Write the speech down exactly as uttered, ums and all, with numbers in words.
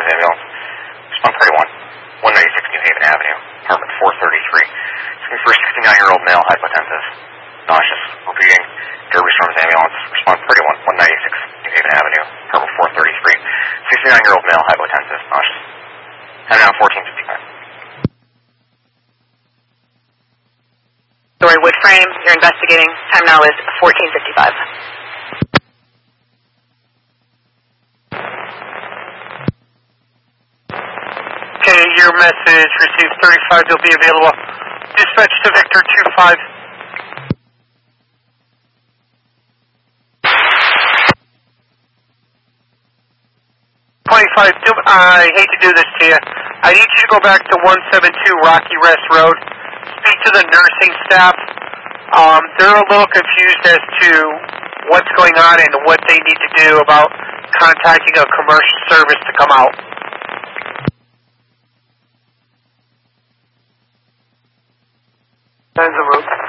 Shores ambulance. Respond thirty-one, one ninety-six New Haven Avenue, apartment four thirty-three. Looking for a sixty-nine-year-old male, hypotensive, nauseous. Repeating, Derby Storms ambulance. Response thirty-one, one ninety-six New Haven Avenue, apartment four thirty-three. sixty-nine-year-old male, hypotensive, nauseous. And now fourteen fifty-five. Story Woodframe, you're investigating. Time now is fourteen fifty-five. Okay, your message received thirty-five, you'll be available. Dispatch to Victor two five. twenty-five, I hate to do this to you. I need you to go back to one seventy-two Rocky Rest Road. Speak to the nursing staff. Um, they're a little confused as to what's going on and what they need to do about contacting a commercial service to come out. Signs of road.